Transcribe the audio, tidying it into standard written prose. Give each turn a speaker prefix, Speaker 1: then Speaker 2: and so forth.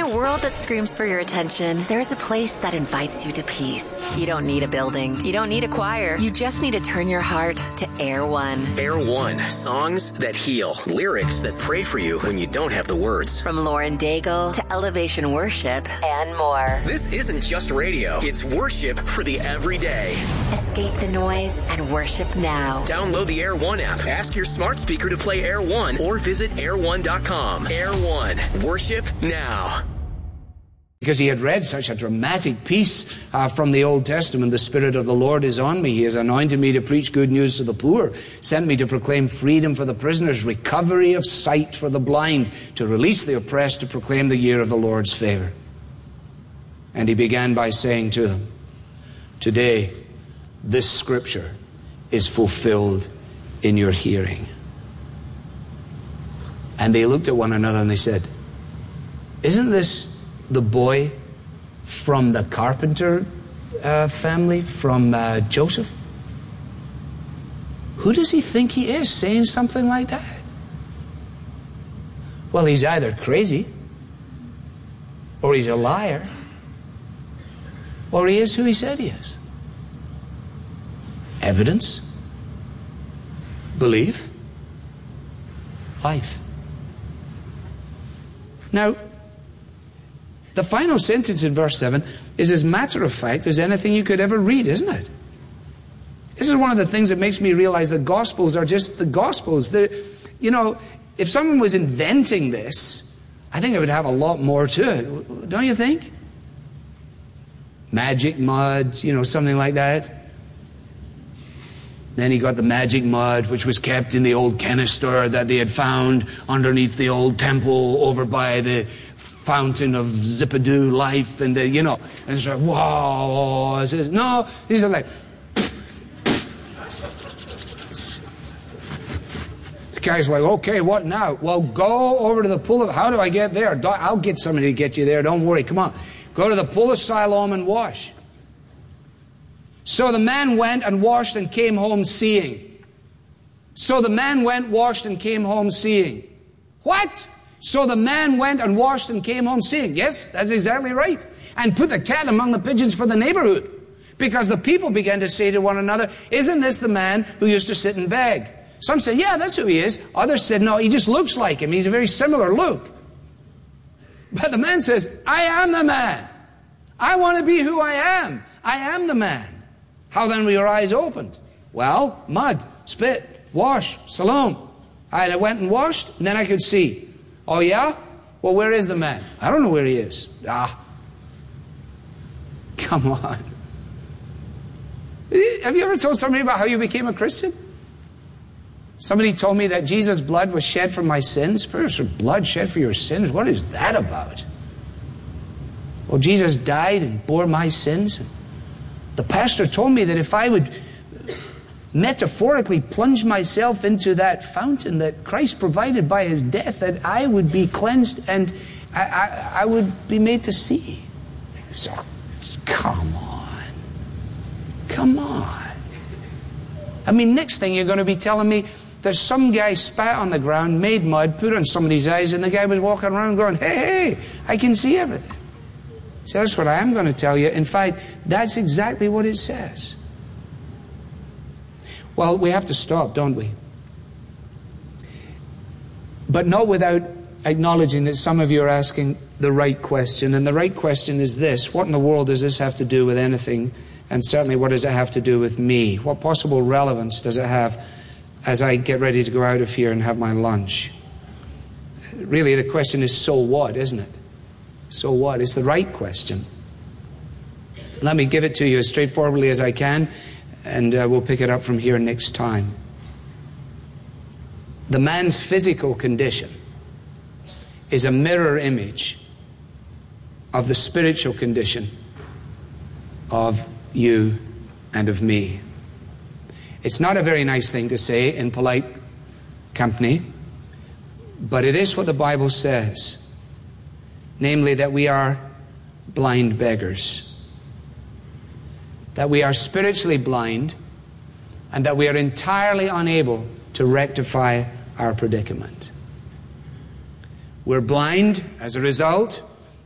Speaker 1: a world that screams for your attention, there's a place that invites you to peace. You don't need a building. You don't need a choir. You just need to turn your heart to Air One.
Speaker 2: Air One. Songs that heal. Lyrics that pray for you when you don't have the words.
Speaker 1: From Lauren Daigle to Elevation Worship and more.
Speaker 2: This isn't just radio. It's worship for the everyday.
Speaker 1: Escape the noise and worship now.
Speaker 2: Download the Air One app. Ask your smart speaker to play Air One or visit air1.com. Air One. Worship now.
Speaker 3: Because he had read such a dramatic piece from the Old Testament. The Spirit of the Lord is on me. He has anointed me to preach good news to the poor, sent me to proclaim freedom for the prisoners, recovery of sight for the blind, to release the oppressed, to proclaim the year of the Lord's favor. And he began by saying to them, today, this scripture is fulfilled in your hearing. And they looked at one another and they said, isn't this the boy from the carpenter family, from Joseph? Who does he think he is saying something like that? Well, he's either crazy, or he's a liar, or he is who he said he is. Evidence, belief, life. Now, the final sentence in verse 7 is as matter of fact as anything you could ever read, isn't it? This is one of the things that makes me realize the Gospels are just the Gospels. You know, if someone was inventing this, I think it would have a lot more to it, don't you think? Magic mud, you know, something like that. Then he got the magic mud, which was kept in the old canister that they had found underneath the old temple over by the fountain of Zippadoo life, and you know, and so whoa, it says, no, these are like, the guy's like, okay, what now? Well, go over to the pool of, how do I get there? I'll get somebody to get you there, don't worry, come on. Go to the pool of Siloam and wash. So the man went and washed and came home seeing. So the man went, washed and came home seeing. What? So the man went and washed and came home seeing. Yes, that's exactly right. And put the cat among the pigeons for the neighborhood. Because the people began to say to one another, isn't this the man who used to sit and beg? Some said, yeah, that's who he is. Others said, no, he just looks like him. He's a very similar look. But the man says, I am the man. I want to be who I am. I am the man. How then were your eyes opened? Well, mud, spit, wash, Siloam. I went and washed, and then I could see. Oh, yeah? Well, where is the man? I don't know where he is. Come on. Have you ever told somebody about how you became a Christian? Somebody told me that Jesus' blood was shed for my sins. Blood shed for your sins? What is that about? Well, Jesus died and bore my sins. The pastor told me that if I would metaphorically plunge myself into that fountain that Christ provided by his death, that I would be cleansed and I would be made to see. So, come on. Come on. I mean, next thing you're going to be telling me there's some guy spat on the ground, made mud, put on somebody's eyes, and the guy was walking around going, hey, I can see everything. So that's what I am going to tell you. In fact, that's exactly what it says. Well, we have to stop, don't we? But not without acknowledging that some of you are asking the right question. And the right question is this: what in the world does this have to do with anything? And certainly, what does it have to do with me? What possible relevance does it have as I get ready to go out of here and have my lunch? Really, the question is, so what, isn't it? So what? It's the right question. Let me give it to you as straightforwardly as I can, and we'll pick it up from here next time. The man's physical condition is a mirror image of the spiritual condition of you and of me. It's not a very nice thing to say in polite company, but it is what the Bible says. Namely, that we are blind beggars. That we are spiritually blind, and that we are entirely unable to rectify our predicament. We're blind as a result